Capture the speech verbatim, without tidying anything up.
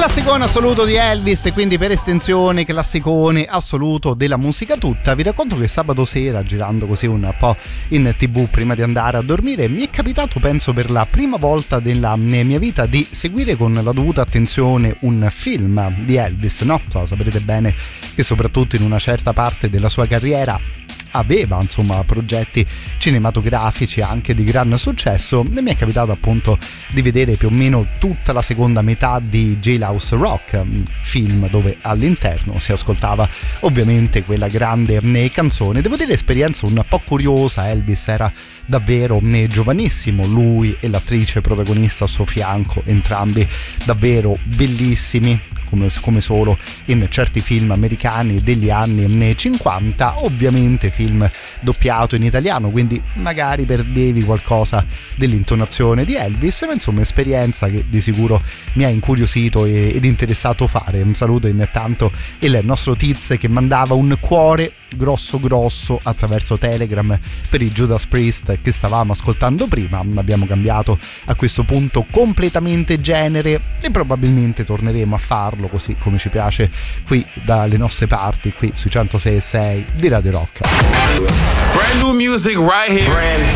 Classicone assoluto di Elvis e quindi per estensione classicone assoluto della musica tutta. Vi racconto che sabato sera, girando così un po' in tv prima di andare a dormire, mi è capitato, penso per la prima volta nella mia vita, di seguire con la dovuta attenzione un film di Elvis, no? So, saprete bene che soprattutto in una certa parte della sua carriera aveva insomma progetti cinematografici anche di gran successo, e mi è capitato appunto di vedere più o meno tutta la seconda metà di Jailhouse Rock, film dove all'interno si ascoltava ovviamente quella grande canzone. Devo dire, esperienza un po' curiosa. Elvis era davvero giovanissimo, lui e l'attrice protagonista al suo fianco, entrambi davvero bellissimi, come, come solo in certi film americani degli anni cinquanta, ovviamente film doppiato in italiano, quindi magari perdevi qualcosa dell'intonazione di Elvis, ma insomma esperienza che di sicuro mi ha incuriosito e, ed interessato fare. Un saluto intanto il nostro Tiz che mandava un cuore grosso grosso attraverso Telegram per i Judas Priest che stavamo ascoltando prima. Abbiamo cambiato a questo punto completamente genere e probabilmente torneremo a farlo così come ci piace qui dalle nostre parti, qui sui centosei e sei di Radio Rock. Brand new music right here. Brand